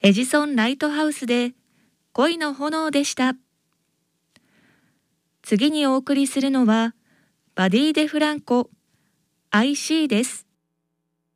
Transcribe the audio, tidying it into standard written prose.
エジソン・ライトハウスで恋の炎でした。次にお送りするのはバディ・デ・フランコ、I Seeです。